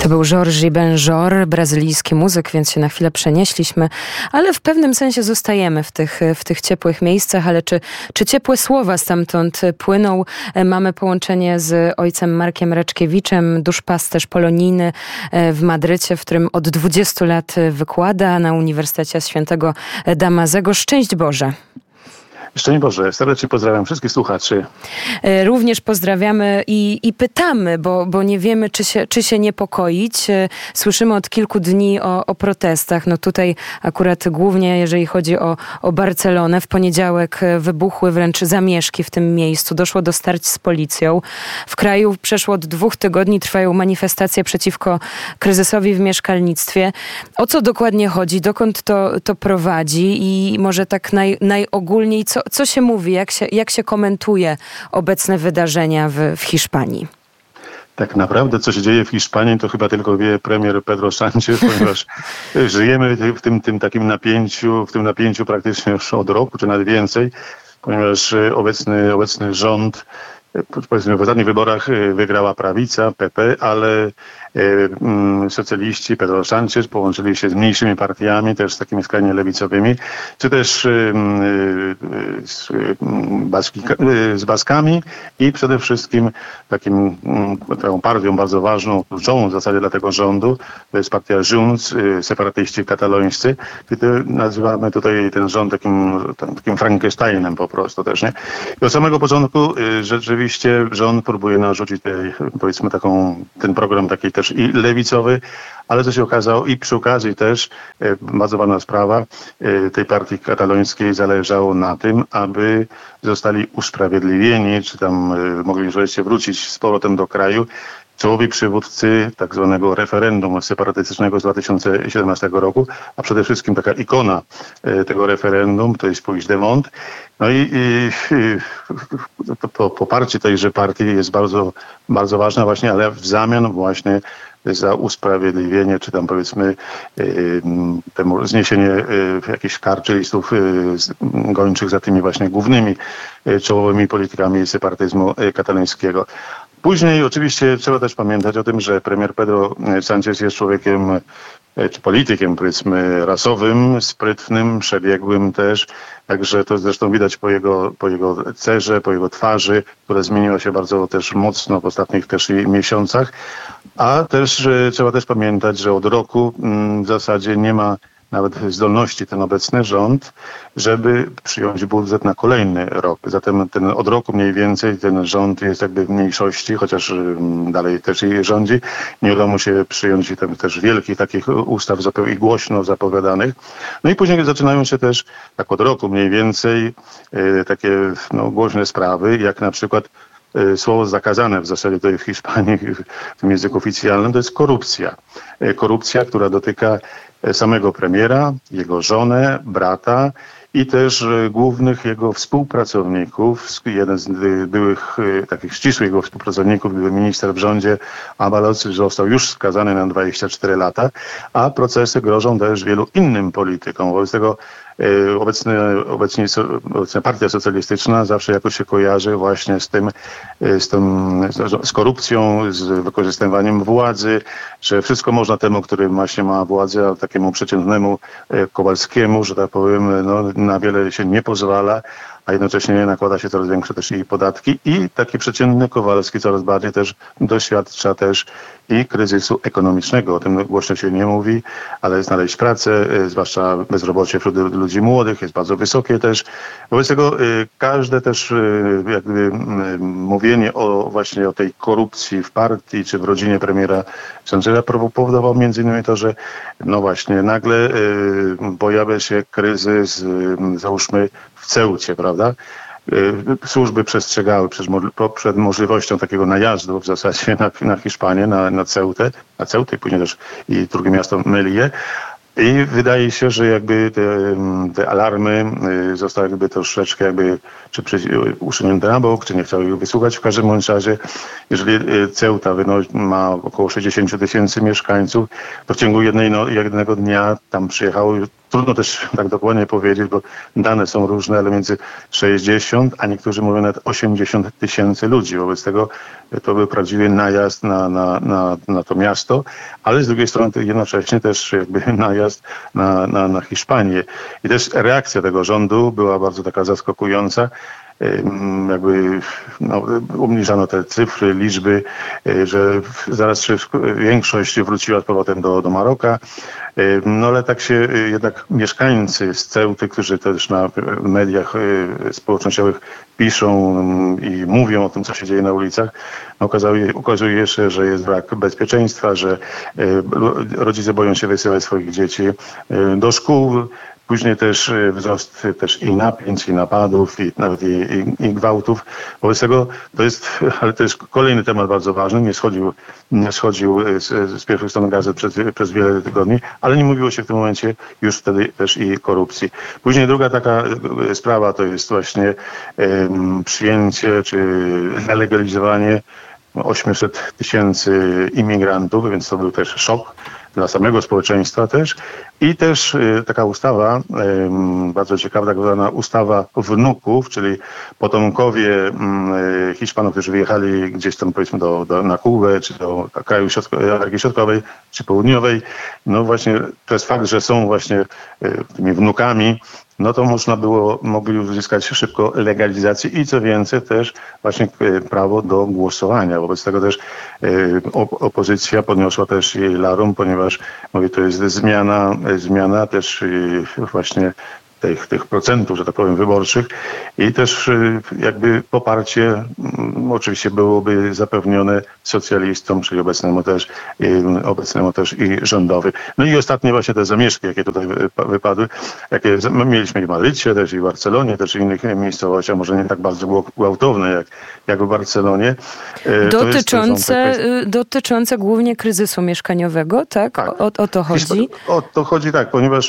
To był Jorge Benjor, brazylijski muzyk, więc się na chwilę przenieśliśmy, ale w pewnym sensie zostajemy w tych ciepłych miejscach, ale czy ciepłe słowa stamtąd płyną? Mamy połączenie z ojcem Markiem Raczkiewiczem, duszpasterz polonijny w Madrycie, w którym od 20 lat wykłada na Uniwersytecie Świętego Damazego. Szczęść Boże! Szczęść Boże, serdecznie pozdrawiam wszystkich słuchaczy. Również pozdrawiamy i pytamy, bo nie wiemy, czy się niepokoić. Słyszymy od kilku dni o protestach. No tutaj akurat głównie, jeżeli chodzi o Barcelonę, w poniedziałek wybuchły wręcz zamieszki w tym miejscu. Doszło do starć z policją. W kraju przeszło od 2 tygodni trwają manifestacje przeciwko kryzysowi w mieszkalnictwie. O co dokładnie chodzi? Dokąd to prowadzi? I może tak najogólniej, co się mówi, jak się komentuje obecne wydarzenia w Hiszpanii? Tak naprawdę, co się dzieje w Hiszpanii, to chyba tylko wie premier Pedro Sánchez, ponieważ żyjemy w tym takim napięciu, praktycznie już od roku, czy nawet więcej, ponieważ obecny rząd, powiedzmy, w ostatnich wyborach wygrała prawica, PP, ale socjaliści, Pedro Sánchez połączyli się z mniejszymi partiami, też z takimi skrajnie lewicowymi, czy też z Baskami i przede wszystkim taką partią bardzo ważną, kluczową w zasadzie dla tego rządu, to jest partia Junts, separatyści katalońscy. Nazywamy tutaj ten rząd takim Frankensteinem po prostu też, nie? I od samego początku rzeczywiście rząd próbuje narzucić powiedzmy ten program taki też i lewicowy, ale co się okazało i przy okazji też bardzo ważna sprawa tej partii katalońskiej zależało na tym, aby zostali usprawiedliwieni, czy tam mogli wreszcie wrócić z powrotem do kraju czołowi przywódcy tak zwanego referendum separatystycznego z 2017 roku, a przede wszystkim taka ikona tego referendum, to jest Puigdemont. No i to poparcie tejże partii jest bardzo, bardzo ważne właśnie, ale w zamian właśnie za usprawiedliwienie, czy tam powiedzmy zniesienie jakichś kar czy listów gończych za tymi właśnie głównymi czołowymi politykami separatyzmu katalońskiego. Później oczywiście trzeba też pamiętać o tym, że premier Pedro Sánchez jest człowiekiem czy politykiem, powiedzmy, rasowym, sprytnym, przebiegłym też. Także to zresztą widać po jego cerze, po jego twarzy, która zmieniła się bardzo też mocno w ostatnich też miesiącach. A też trzeba też pamiętać, że od roku w zasadzie nie ma nawet zdolności ten obecny rząd, żeby przyjąć budżet na kolejny rok. Zatem od roku mniej więcej ten rząd jest jakby w mniejszości, chociaż dalej też i rządzi. Nie udało mu się przyjąć też wielkich takich ustaw i głośno zapowiadanych. No i później zaczynają się też tak od roku mniej więcej takie głośne sprawy, jak na przykład słowo zakazane w zasadzie tutaj w Hiszpanii w tym języku oficjalnym, to jest korupcja. Korupcja, która dotyka samego premiera, jego żonę, brata i też głównych jego współpracowników. Jeden z byłych takich ścisłych jego współpracowników, były minister w rządzie Ábalos, został już skazany na 24 lata, a procesy grożą też wielu innym politykom. Wobec tego obecna partia socjalistyczna zawsze jakoś się kojarzy właśnie z korupcją, z wykorzystywaniem władzy, że wszystko można temu, który właśnie ma władzę, a takiemu przeciętnemu Kowalskiemu, że tak powiem, na wiele się nie pozwala, a jednocześnie nakłada się coraz większe też i podatki i taki przeciętny Kowalski coraz bardziej też doświadcza też i kryzysu ekonomicznego. O tym głośno się nie mówi, ale znaleźć pracę, zwłaszcza bezrobocie wśród ludzi młodych jest bardzo wysokie też. Wobec tego każde też jakby mówienie właśnie o tej korupcji w partii czy w rodzinie premiera Sáncheza powodowało między innymi to, że właśnie nagle pojawia się kryzys, załóżmy w Ceucie, prawda? Służby przestrzegały przed możliwością takiego najazdu w zasadzie na Hiszpanię, na Ceutę i później też i drugie miasto Melillę. I wydaje się, że jakby te alarmy zostały jakby troszeczkę czy usunięte na bok, czy nie chciały ich wysłuchać. W każdym bądź razie, jeżeli Ceuta ma około 60 000 mieszkańców, to w ciągu jednego dnia tam przyjechało trudno też tak dokładnie powiedzieć, bo dane są różne, ale między 60, a niektórzy mówią nawet 80 tysięcy ludzi. Wobec tego to był prawdziwy najazd na to miasto, ale z drugiej strony jednocześnie też jakby najazd na Hiszpanię. I też reakcja tego rządu była bardzo taka zaskakująca. Jakby obniżano te cyfry, liczby, że zaraz większość wróciła z powrotem do Maroka. No ale tak się jednak mieszkańcy z Ceuty, którzy też na mediach społecznościowych piszą i mówią o tym, co się dzieje na ulicach, okazuje się, że jest brak bezpieczeństwa, że rodzice boją się wysyłać swoich dzieci do szkół. Później też wzrost też i napięć, i napadów, i nawet i gwałtów. Wobec tego ale to jest kolejny temat bardzo ważny. Nie schodził z pierwszych stron gazet przez wiele tygodni, ale nie mówiło się w tym momencie już wtedy też i korupcji. Później druga taka sprawa to jest właśnie przyjęcie czy zalegalizowanie 800 tysięcy imigrantów, więc to był też szok dla samego społeczeństwa też. I też taka ustawa, bardzo ciekawa, tak zwana ustawa wnuków, czyli potomkowie Hiszpanów, którzy wyjechali gdzieś tam powiedzmy na Kubę, czy do kraju Ameryki Środkowej, czy Południowej. No właśnie przez fakt, że są właśnie tymi wnukami, no to mogli uzyskać szybko legalizację i co więcej też właśnie prawo do głosowania. Wobec tego też opozycja podniosła też jej larum, ponieważ mówię, to jest zmiana też właśnie tych procentów, że tak powiem, wyborczych i też jakby poparcie oczywiście byłoby zapewnione socjalistom, czyli obecnemu też i rządowi. No i ostatnie właśnie te zamieszki, jakie tutaj wypadły, jakie mieliśmy w Madrycie, też i w Barcelonie, też i innych miejscowościach, może nie tak bardzo gwałtowne jak w Barcelonie. Dotyczące głównie kryzysu mieszkaniowego, tak? Tak. O to chodzi? O to chodzi, tak, ponieważ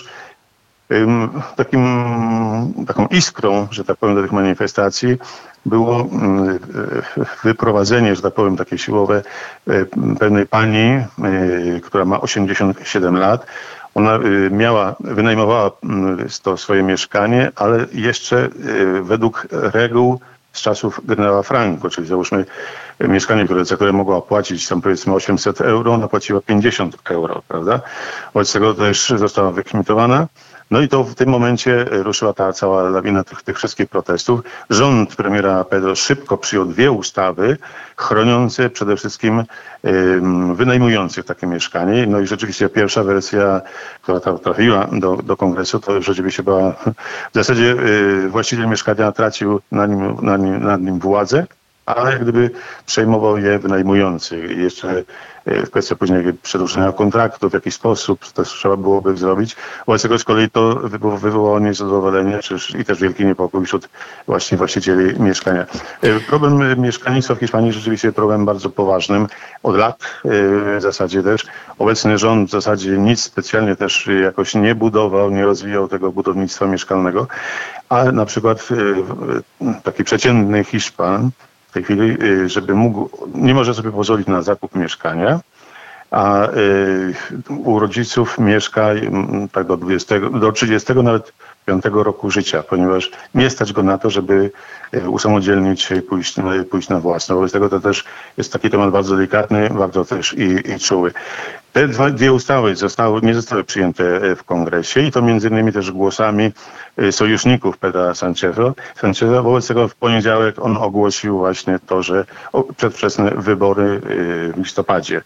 taką iskrą, że tak powiem, do tych manifestacji było wyprowadzenie, że tak powiem, takie siłowe pewnej pani, która ma 87 lat. Ona wynajmowała to swoje mieszkanie, ale jeszcze według reguł z czasów generała Franco, czyli załóżmy mieszkanie, za które mogła płacić tam powiedzmy 800 euro, ona płaciła 50 euro, prawda? Wobec tego też została wykwitowana. No i to w tym momencie ruszyła ta cała lawina tych wszystkich protestów. Rząd premiera Pedro szybko przyjął 2 ustawy chroniące przede wszystkim wynajmujących takie mieszkanie. No i rzeczywiście pierwsza wersja, która trafiła do kongresu, to rzeczywiście była w zasadzie właściciel mieszkania tracił nad nim władzę, ale jak gdyby przejmował je wynajmujący. I jeszcze kwestia później przedłużenia kontraktu w jakiś sposób to trzeba byłoby zrobić. Wobec tego z kolei to wywołało niezadowolenie i też wielki niepokój wśród właśnie właścicieli mieszkania. Problem mieszkalnictwa w Hiszpanii rzeczywiście problem bardzo poważnym. Od lat w zasadzie też. Obecny rząd w zasadzie nic specjalnie też jakoś nie budował, nie rozwijał tego budownictwa mieszkalnego, ale na przykład taki przeciętny Hiszpan w tej chwili, nie może sobie pozwolić na zakup mieszkania, a u rodziców mieszka tak do 30 nawet 5 roku życia, ponieważ nie stać go na to, żeby usamodzielnić się i pójść na własne. Wobec tego to też jest taki temat bardzo delikatny, bardzo też i czuły. Te dwie ustawy nie zostały przyjęte w kongresie i to między innymi też głosami sojuszników Pedra Sancheza. Wobec tego w poniedziałek on ogłosił właśnie to, że przedwczesne wybory w listopadzie.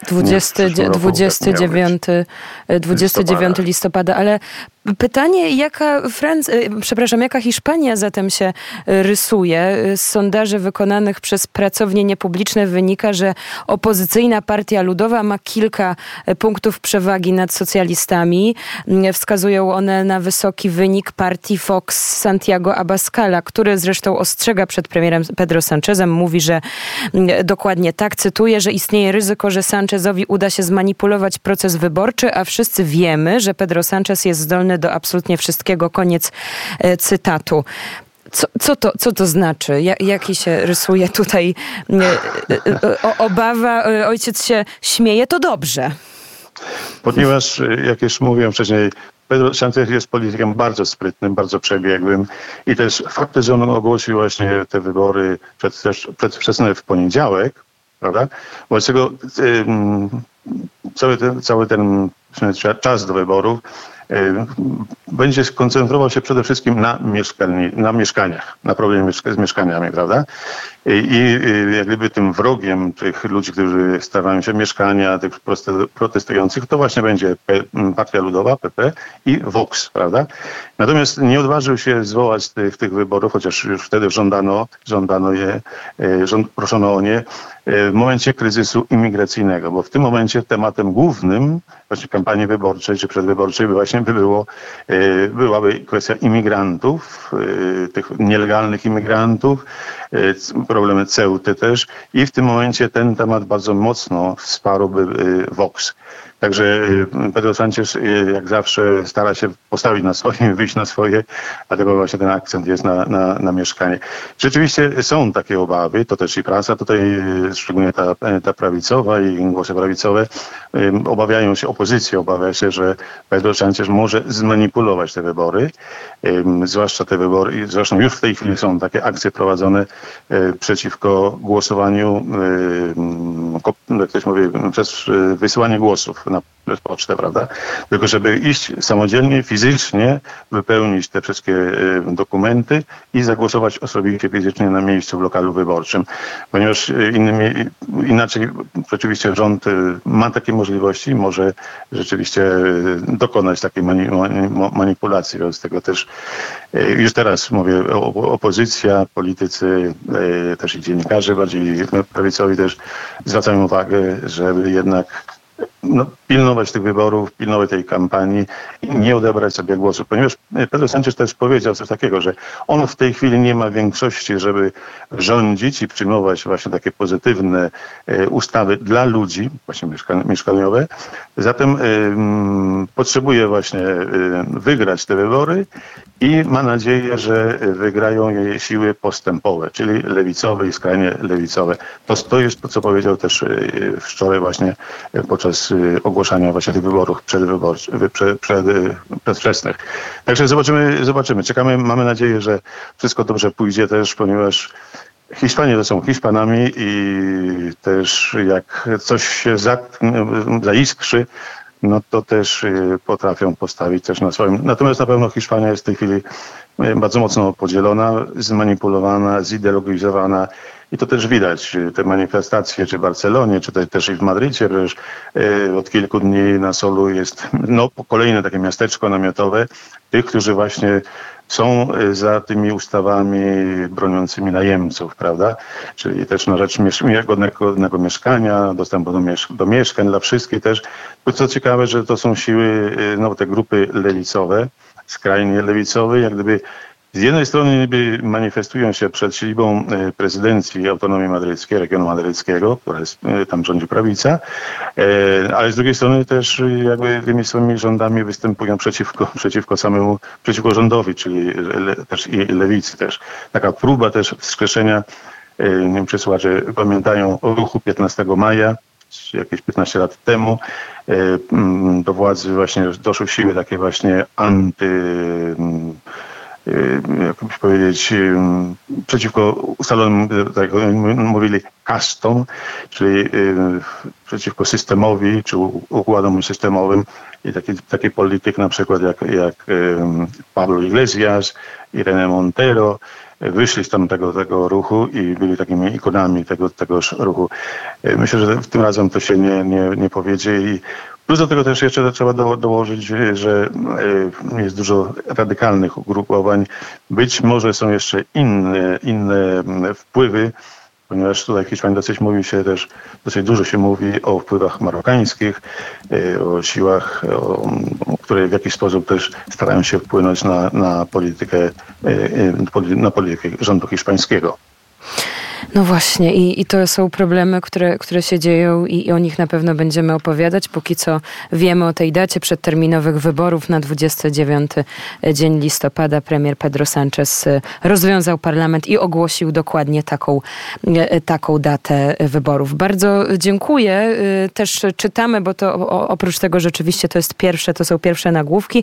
29 listopada, ale pytanie, jaka Hiszpania zatem się rysuje? Z sondaży wykonanych przez pracownie niepubliczne wynika, że opozycyjna Partia Ludowa ma kilka punktów przewagi nad socjalistami. Wskazują one na wysoki wynik partii Vox Santiago Abascala, który zresztą ostrzega przed premierem Pedro Sanchezem. Mówi, że dokładnie tak, cytuję, że istnieje ryzyko, że Sanchezowi uda się zmanipulować proces wyborczy, a wszyscy wiemy, że Pedro Sanchez jest zdolny do absolutnie wszystkiego. Koniec cytatu. Co to znaczy? Jaki się rysuje tutaj obawa? Ojciec się śmieje, to dobrze. Ponieważ, jak już mówiłem wcześniej, Pedro Sánchez jest politykiem bardzo sprytnym, bardzo przebiegłym i też fakt, że on ogłosił właśnie te wybory przedwczesne w poniedziałek, prawda? Wobec tego cały ten czas do wyborów będzie skoncentrował się przede wszystkim na mieszkaniach, na problemie z mieszkaniami, prawda? I jak gdyby tym wrogiem tych ludzi, którzy starają się mieszkania, tych protestujących, to właśnie będzie Partia Ludowa, PP i Vox, prawda? Natomiast nie odważył się zwołać tych wyborów, chociaż już wtedy proszono o nie, w momencie kryzysu imigracyjnego, bo w tym momencie tematem głównym właśnie kampanii wyborczej czy przedwyborczej byłaby kwestia imigrantów, tych nielegalnych imigrantów, problemy Ceuty też i w tym momencie ten temat bardzo mocno wsparłby Vox. Także Pedro Sánchez jak zawsze stara się postawić na swoje, wyjść na swoje, dlatego właśnie ten akcent jest na mieszkanie. Rzeczywiście są takie obawy, to też i prasa tutaj, szczególnie ta prawicowa i głosy prawicowe, opozycja obawia się, że Pedro Sánchez może zmanipulować te wybory, zwłaszcza te wybory, zresztą już w tej chwili są takie akcje prowadzone przeciwko głosowaniu, jak ktoś mówi, przez wysyłanie głosów przez pocztę, prawda? Tylko żeby iść samodzielnie, fizycznie, wypełnić te wszystkie dokumenty i zagłosować osobiście fizycznie na miejscu w lokalu wyborczym. Ponieważ inaczej rzeczywiście rząd ma takie możliwości, może rzeczywiście dokonać takiej manipulacji. Wobec tego też już teraz mówię, opozycja, politycy, też i dziennikarze bardziej prawicowi też zwracają uwagę, żeby jednak pilnować tych wyborów, pilnować tej kampanii i nie odebrać sobie głosu. Ponieważ Pedro Sánchez też powiedział coś takiego, że on w tej chwili nie ma większości, żeby rządzić i przyjmować właśnie takie pozytywne ustawy dla ludzi, właśnie mieszkaniowe. Zatem potrzebuje właśnie wygrać te wybory i ma nadzieję, że wygrają jej siły postępowe, czyli lewicowe i skrajnie lewicowe. To jest to, co powiedział też wczoraj właśnie podczas ogłaszania właśnie tych wyborów przedwczesnych. Także zobaczymy. Czekamy, mamy nadzieję, że wszystko dobrze pójdzie też, ponieważ Hiszpanie to są Hiszpanami i też jak coś się zaiskrzy, no to też potrafią postawić też na swoim. Natomiast na pewno Hiszpania jest w tej chwili bardzo mocno podzielona, zmanipulowana, zideologizowana i to też widać. Te manifestacje, czy w Barcelonie, czy też i w Madrycie, przecież od kilku dni na Solu jest kolejne takie miasteczko namiotowe tych, którzy właśnie są za tymi ustawami broniącymi najemców, prawda? Czyli też na rzecz godnego mieszkania, dostępu do mieszkań dla wszystkich też. Co ciekawe, że to są siły, te grupy lewicowe, skrajnie lewicowe, jak gdyby z jednej strony manifestują się przed siedzibą prezydencji autonomii madryckiej, regionu madryckiego, tam rządzi prawica, ale z drugiej strony też jakby tymi swoimi rządami występują przeciwko rządowi, czyli też i lewicy też. Taka próba też wskrzeszenia, nie wiem czy słuchacze pamiętają, o ruchu 15 maja, jakieś 15 lat temu, do władzy właśnie doszły siły takie właśnie jakbyś powiedzieć, przeciwko ustalonym, tak mówili, kastom, czyli przeciwko systemowi, czy układom systemowym i taki polityk na przykład jak Pablo Iglesias, Irene Montero, wyszli z tamtego ruchu i byli takimi ikonami tegoż ruchu. Myślę, że tym razem to się nie powiedzie i plus do tego też jeszcze trzeba dołożyć, że jest dużo radykalnych ugrupowań. Być może są jeszcze inne wpływy, ponieważ tutaj w Hiszpanii dosyć dużo się mówi o wpływach marokańskich, o siłach, które w jakiś sposób też starają się wpłynąć na politykę rządu hiszpańskiego. No właśnie i to są problemy, które się dzieją i o nich na pewno będziemy opowiadać. Póki co wiemy o tej dacie przedterminowych wyborów na 29 dzień listopada. Premier Pedro Sánchez rozwiązał parlament i ogłosił dokładnie taką datę wyborów. Bardzo dziękuję. Też czytamy, bo to oprócz tego rzeczywiście to są pierwsze nagłówki.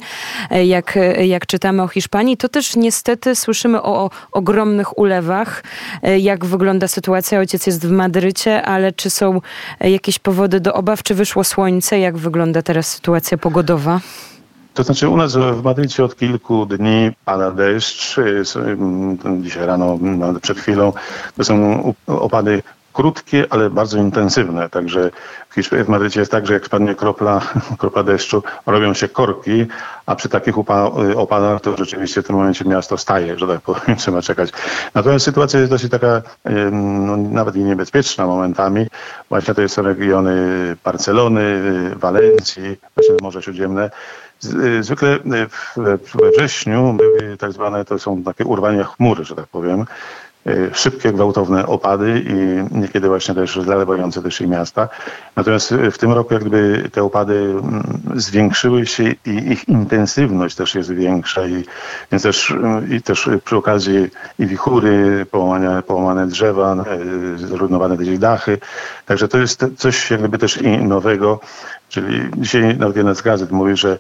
Jak czytamy o Hiszpanii, to też niestety słyszymy o ogromnych ulewach. Jak wygląda sytuacja? Ojciec jest w Madrycie, ale czy są jakieś powody do obaw? Czy wyszło słońce? Jak wygląda teraz sytuacja pogodowa? To znaczy u nas w Madrycie od kilku dni pada deszcz. Dzisiaj rano, przed chwilą, to są opady krótkie, ale bardzo intensywne. Także w Madrycie jest tak, że jak spadnie kropla deszczu, robią się korki, a przy takich opadach to rzeczywiście w tym momencie miasto staje, że tak powiem, trzeba czekać. Natomiast sytuacja jest dosyć taka, nawet i niebezpieczna momentami. Właśnie to są regiony Barcelony, Walencji, właśnie Morze Śródziemne. Zwykle we wrześniu były tak zwane, to są takie urwania chmur, że tak powiem. Szybkie, gwałtowne opady i niekiedy właśnie też zalewające też i miasta. Natomiast w tym roku jak gdyby te opady zwiększyły się i ich intensywność też jest większa więc też przy okazji i wichury, połamane drzewa, zrujnowane też dachy. Także to jest coś jak gdyby też i nowego. Czyli dzisiaj nawet jedna z gazet mówi, że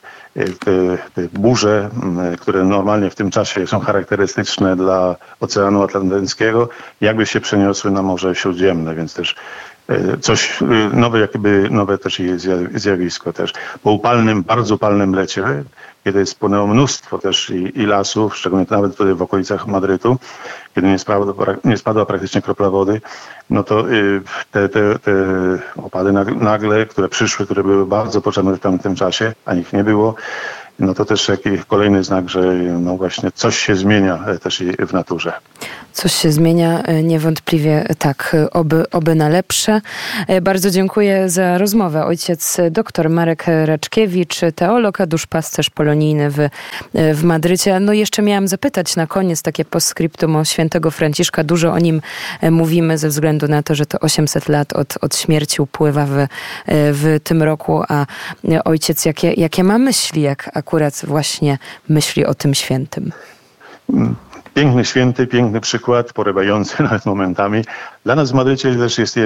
te burze, które normalnie w tym czasie są charakterystyczne dla Oceanu Atlantyckiego, jakby się przeniosły na Morze Śródziemne, więc też coś nowe też jest zjawisko też. Po bardzo upalnym lecie, kiedy spłynęło mnóstwo też i lasów, szczególnie nawet tutaj w okolicach Madrytu, kiedy nie spadła praktycznie kropla wody, no to te opady nagle, które przyszły, które były bardzo potrzebne w tamtym czasie, a ich nie było, no to też jakiś kolejny znak, że no właśnie coś się zmienia też i w naturze. Coś się zmienia, niewątpliwie tak, oby na lepsze. Bardzo dziękuję za rozmowę. Ojciec dr Marek Raczkiewicz, teolog, a duszpasterz polonijny w Madrycie. No jeszcze miałam zapytać na koniec takie postscriptum o świętego Franciszka. Dużo o nim mówimy ze względu na to, że to 800 lat od śmierci upływa w tym roku, a ojciec jakie ma myśli, jak akurat właśnie myśli o tym świętym? Piękny święty, piękny przykład, porywający nawet momentami. Dla nas w Madrycie też jest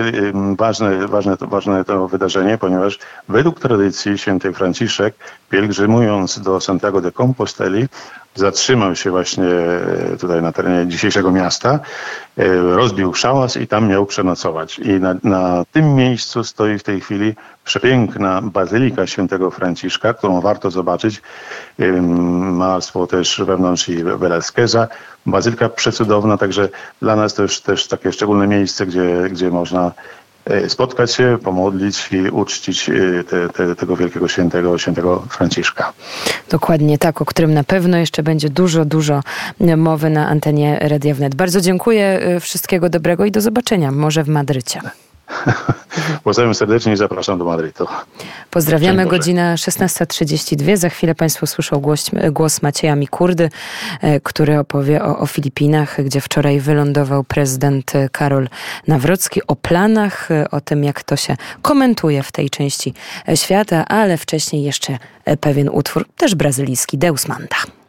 ważne to wydarzenie, ponieważ według tradycji święty Franciszek, pielgrzymując do Santiago de Composteli, zatrzymał się właśnie tutaj na terenie dzisiejszego miasta, rozbił szałas i tam miał przenocować. I na tym miejscu stoi w tej chwili przepiękna bazylika świętego Franciszka, którą warto zobaczyć. Malarstwo też wewnątrz i Velázqueza. Bazylika przecudowna, także dla nas to już też takie szczególne miejsce, gdzie można spotkać się, pomodlić i uczcić tego wielkiego świętego Franciszka. Dokładnie tak, o którym na pewno jeszcze będzie dużo mowy na antenie Radia Wnet. Bardzo dziękuję, wszystkiego dobrego i do zobaczenia, może w Madrycie. Pozdrawiam serdecznie i zapraszam do Madrytu. Pozdrawiamy, godzina 16:32. Za chwilę Państwo słyszą głos Macieja Mikurdy, który opowie o Filipinach, gdzie wczoraj wylądował prezydent Karol Nawrocki, o planach, o tym, jak to się komentuje w tej części świata, ale wcześniej jeszcze pewien utwór, też brazylijski, Deus Manda.